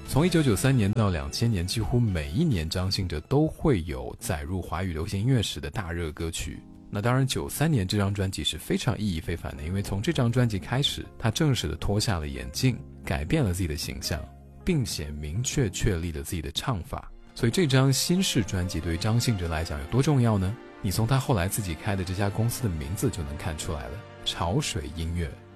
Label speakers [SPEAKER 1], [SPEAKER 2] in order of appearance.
[SPEAKER 1] 从1993年到2000年，几乎每一年张信哲都会有载入华语流行音乐史的大热歌曲。那当然93年这张专辑是非常意义非凡的，因为从这张专辑开始，他正式的脱下了眼镜，改变了自己的形象，并且明确确立了自己的唱法。所以这张新式专辑对于张信哲来讲有多重要呢？你从他后来自己开的这家公司的名字就能看出来了，潮水音乐。